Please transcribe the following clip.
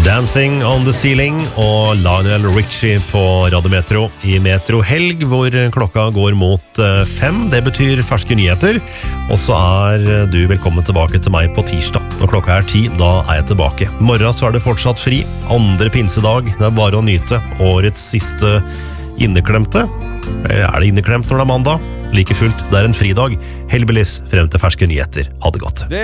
Dancing on the Ceiling og Lionel Richie på Radio Metro i Metro Helg, hvor klokka går mot 5. Det betyr ferske nyheter. Og så du velkommen tilbake til meg på tirsdag. Når klokka 10, da jeg tilbake. I morgen så det fortsatt fri. Andre pinsedag. Det bare å nyte. Årets siste inneklemte. Eller det inneklemt når det mandag? Like fullt, det en fridag. Helbelis frem til ferske nyheter. Ha det godt.